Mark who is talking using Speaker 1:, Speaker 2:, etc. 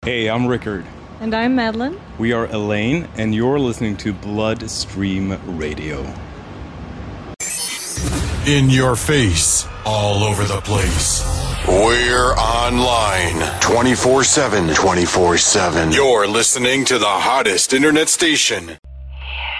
Speaker 1: Hey, I'm Rickard.
Speaker 2: And I'm Madeline.
Speaker 1: We are Elaine, and you're listening to Bloodstream Radio.
Speaker 3: In your face, all over the place.
Speaker 4: We're online 24/7. 24/7.
Speaker 3: You're listening to the hottest internet station.